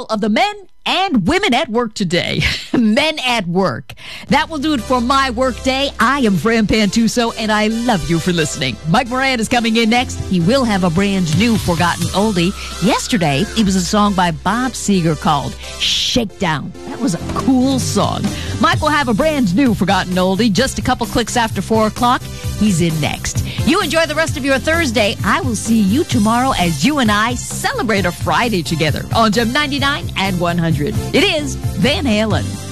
all of the men and women at work today. Men at work. That will do it for my work day. I am Fran Pantuso, and I love you for listening. Mike Moran is coming in next. He will have a brand new forgotten oldie. Yesterday, it was a song by Bob Seger called Shakedown. That was a cool song. Mike will have a brand new forgotten oldie just a couple clicks after 4 o'clock. He's in next. You enjoy the rest of your Thursday. I will see you tomorrow as you and I celebrate a Friday together on Gem 99 and 100. It is Van Halen.